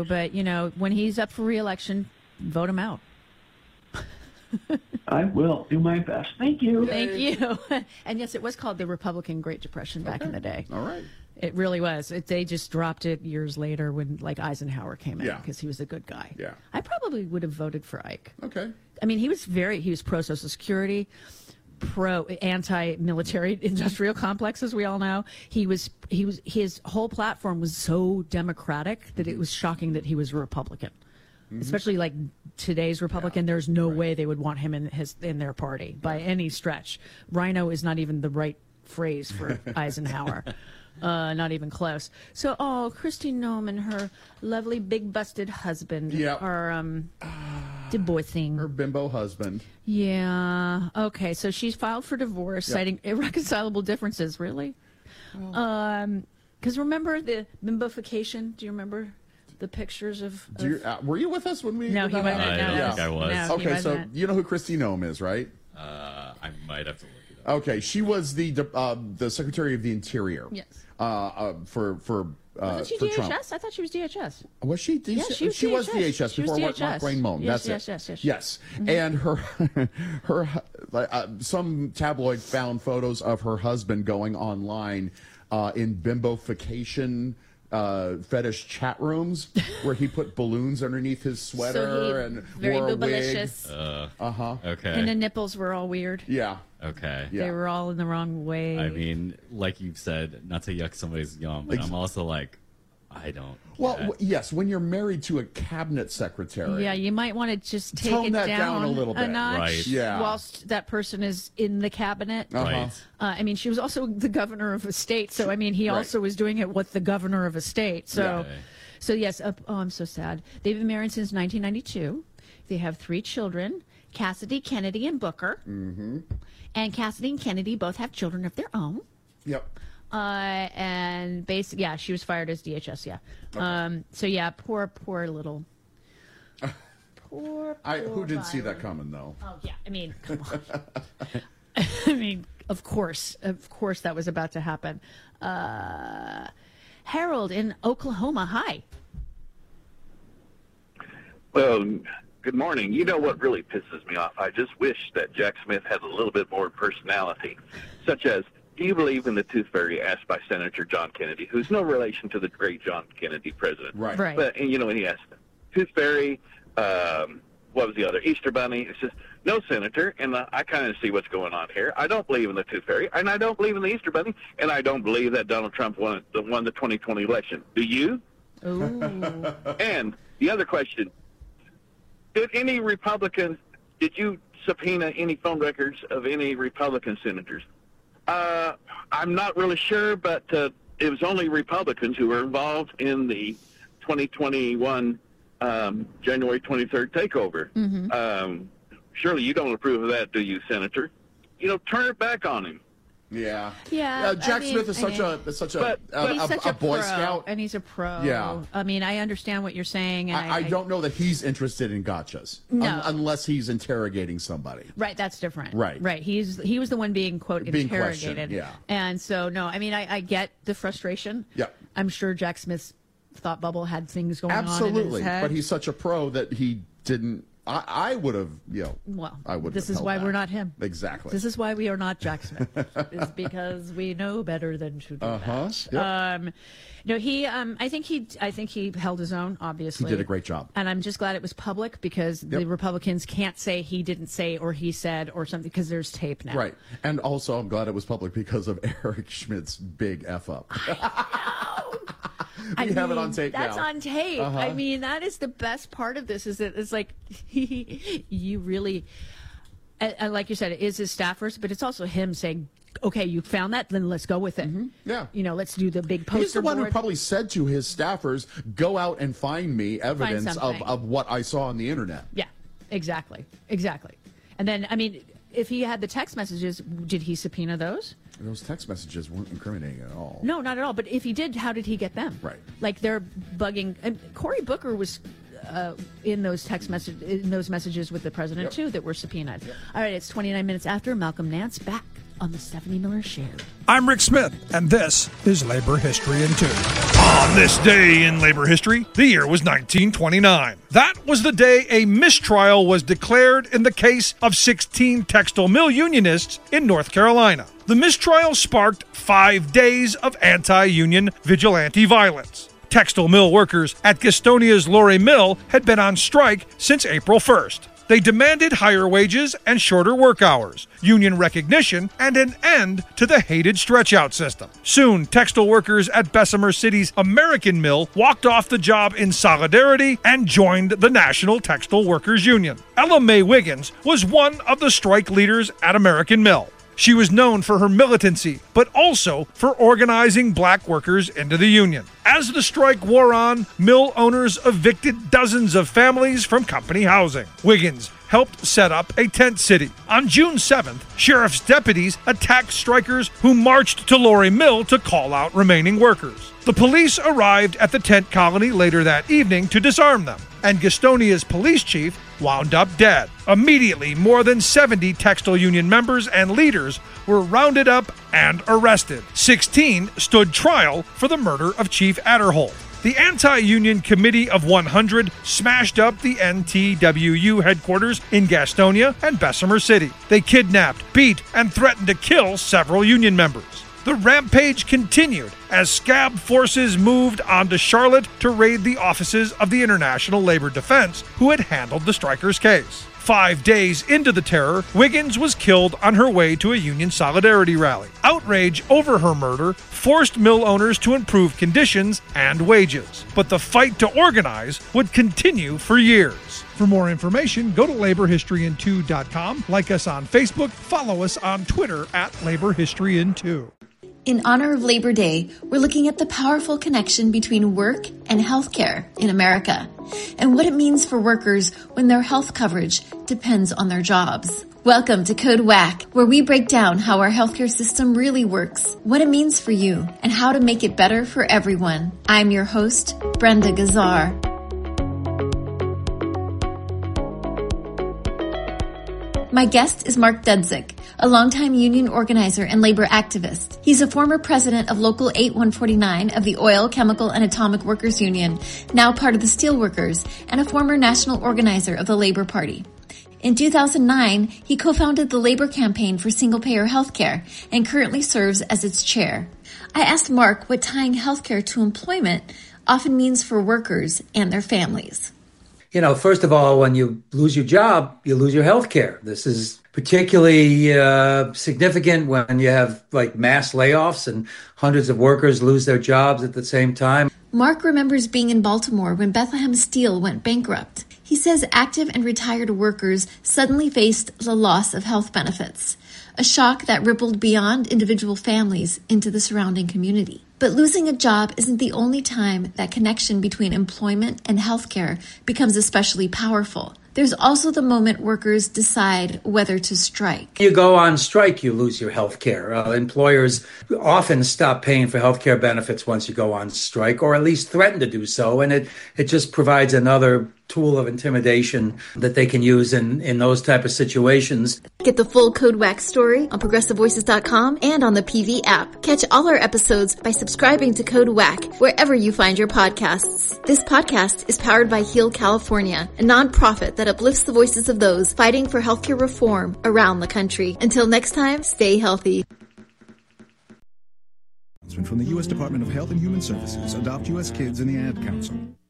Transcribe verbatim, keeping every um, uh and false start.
But, you know, when he's up for re-election, vote him out. I will do my best. Thank you. Thank you. And yes, it was called the Republican Great Depression back Okay. in the day. All right. It really was. It, they just dropped it years later when, like, Eisenhower came in Yeah. because he was a good guy. Yeah. I probably would have voted for Ike. Okay. I mean, he was very, he was pro-Social Security, pro anti-military industrial complex, as we all know. He was, he was, his whole platform was so democratic that it was shocking that he was a Republican. Mm-hmm. Especially like today's Republican, yeah, there's no right. way they would want him in his in their party by any stretch. Rhino is not even the right phrase for Eisenhower. Uh, not even close. So, oh, Kristi Noem and her lovely big busted husband yep. are um, divorcing. Her bimbo husband. Yeah. Okay. So she's filed for divorce, yep. citing irreconcilable differences. Really? Oh. Um, because remember the bimbofication? Do you remember the pictures of? Do you, uh, were you with us when we? No, he wasn't. I no, don't no, think I was. No, okay, so you know who Kristi Noem is, right? Uh, I might have to look it up. Okay, she was the uh, the Secretary of the Interior. Yes. Uh, uh, for for. Uh, Wasn't she for D H S? Trump. I thought she was D H S. Was she? D- yeah, she was she D H S. was D H S she before was D H S. Mark Rain Moan. Yes, That's yes, it. yes, yes, yes. Mm-hmm. And her, her, uh, some tabloid found photos of her husband going online uh, in bimbofication uh, fetish chat rooms where he put balloons underneath his sweater so he, and very wore a wig. Uh huh. Okay. And the nipples were all weird. Yeah. Okay. Yeah. They were all in the wrong way. I mean, like you've said, not to yuck somebody's yum, but Ex- I'm also like, I don't. Well, get. w- yes, when you're married to a cabinet secretary. Yeah, you might want to just take Tone it that down, down a little bit. notch Right. Yeah. whilst that person is in the cabinet. Uh-huh. Right. Uh, I mean, she was also the governor of a state, so I mean, he Right. also was doing it with the governor of a state. So, Yeah. so yes. Uh, oh, I'm so sad. They've been married since nineteen ninety-two. They have three children: Cassidy, Kennedy, and Booker. Mm-hmm. And Cassidy and Kennedy both have children of their own. Yep. Uh, and basically, yeah, she was fired as D H S. Yeah. Okay. Um. So yeah, poor, poor little. Poor. I poor who didn't see that Violet. coming though. Oh yeah, I mean, come on. I mean, of course, of course, that was about to happen. Uh, Harold in Oklahoma. Hi. Well, good morning. You know what really pisses me off? I just wish that Jack Smith had a little bit more personality, such as, do you believe in the tooth fairy asked by Senator John Kennedy, who's no relation to the great John Kennedy, president. Right. Right. But, and, you know, when he asked, tooth fairy, um, what was the other, Easter bunny? It's just, no, Senator, and uh, I kind of see what's going on here. I don't believe in the tooth fairy, and I don't believe in the Easter bunny, and I don't believe that Donald Trump won, won the twenty twenty election. Do you? Ooh. And the other question, did any Republicans, did you subpoena any phone records of any Republican senators? Uh, I'm not really sure, but uh, it was only Republicans who were involved in the twenty twenty-one um, January twenty-third takeover. Mm-hmm. Um, surely you don't approve of that, do you, Senator? You know, turn it back on him. Yeah. Yeah, Uh, Jack I mean, Smith is such I- a is such a But- a, He's a, such a a, Boy pro, Scout. and he's a pro. Yeah. I mean, I understand what you're saying. And I, I don't know that he's interested in gotchas No. un- unless he's interrogating somebody. Right, that's different. Right. right. He's he was the one being quote Being interrogated. questioned, yeah. And so no, I mean, I, I get the frustration. Yep. I'm sure Jack Smith's thought bubble had things going on in Absolutely, his head. but he's such a pro that he didn't. I, I would have, you know. Well, I would. this is why we're not him. Exactly. This is why we are not Jack Smith. Is because we know better than to do Uh-huh. that. Yep. Um, no, he. Um, I think he. I think he held his own. Obviously, He did a great job. and I'm just glad it was public because the Yep. Republicans can't say he didn't say or he said or something because there's tape now. Right, and also I'm glad it was public because of Eric Schmidt's big f up. I We have it on mean, tape That's now. on tape. Uh-huh. I mean, that is the best part of this. Is that it's like you really, and, and like you said, it is his staffers, but it's also him saying, "Okay, you found that, then let's go with it." Yeah. you know, let's do the big poster He's the one board. who probably said to his staffers, "Go out and find me evidence of, something. of what I saw on the internet." Yeah, exactly, exactly. And then, I mean, if he had the text messages, did he subpoena those? Those text messages weren't incriminating at all. No, not at all. But if he did, how did he get them? Right. Like they're bugging. And Cory Booker was uh, in those text message in those messages with the president Yep. too that were subpoenaed. All right, it's twenty-nine minutes after. Malcolm Nance back on the Stephanie Miller Show. I'm Rick Smith, and this is Labor History in Two. On this day in labor history, the year was nineteen twenty-nine. That was the day a mistrial was declared in the case of sixteen textile mill unionists in North Carolina. The mistrial sparked five days of anti-union vigilante violence. Textile mill workers at Gastonia's Lorry Mill had been on strike since April first. They demanded higher wages and shorter work hours, union recognition, and an end to the hated stretch-out system. Soon, textile workers at Bessemer City's American Mill walked off the job in solidarity and joined the National Textile Workers Union. Ella Mae Wiggins was one of the strike leaders at American Mill. She was known for her militancy, but also for organizing black workers into the union. As the strike wore on, mill owners evicted dozens of families from company housing. Wiggins helped set up a tent city. On June seventh, sheriff's deputies attacked strikers who marched to Lorry Mill to call out remaining workers. The police arrived at the tent colony later that evening to disarm them, and Gastonia's police chief wound up dead. Immediately, more than seventy textile union members and leaders were rounded up and arrested. sixteen stood trial for the murder of Chief Adderholt. The Anti-Union Committee of one hundred smashed up the N T W U headquarters in Gastonia and Bessemer City. They kidnapped, beat, and threatened to kill several union members. The rampage continued as scab forces moved onto Charlotte to raid the offices of the International Labor Defense, who had handled the strikers' case. Five days into the terror, Wiggins was killed on her way to a union solidarity rally. Outrage over her murder forced mill owners to improve conditions and wages. But the fight to organize would continue for years. For more information, go to labor history in two dot com, like us on Facebook, follow us on Twitter at labor history in two. In honor of Labor Day, we're looking at the powerful connection between work and healthcare in America, and what it means for workers when their health coverage depends on their jobs. Welcome to Code Whack, where we break down how our healthcare system really works, what it means for you, and how to make it better for everyone. I'm your host, Brenda Gazzar. My guest is Mark Dudzik, a longtime union organizer and labor activist. He's a former president of Local eight one forty-nine of the Oil, Chemical, and Atomic Workers Union, now part of the Steelworkers, and a former national organizer of the Labor Party. In two thousand nine, he co-founded the Labor Campaign for Single-Payer Healthcare and currently serves as its chair. I asked Mark what tying healthcare to employment often means for workers and their families. You know, first of all, when you lose your job, you lose your health care. This is particularly uh, significant when you have like mass layoffs and hundreds of workers lose their jobs at the same time. Mark remembers being in Baltimore when Bethlehem Steel went bankrupt. He says active and retired workers suddenly faced the loss of health benefits, a shock that rippled beyond individual families into the surrounding community. But losing a job isn't the only time that connection between employment and healthcare becomes especially powerful. There's also the moment workers decide whether to strike. You go on strike, you lose your health care. Uh, employers often stop paying for health care benefits once you go on strike, or at least threaten to do so. And it, it just provides another tool of intimidation that they can use in, in those type of situations. Get the full Code Whack story on progressive voices dot com and on the P V app. Catch all our episodes by subscribing to Code Whack wherever you find your podcasts. This podcast is powered by Heal California, a nonprofit that uplifts the voices of those fighting for healthcare reform around the country. Until next time, stay healthy. From the U S Department of Health and Human Services, Adopt U S Kids, and the Ad Council.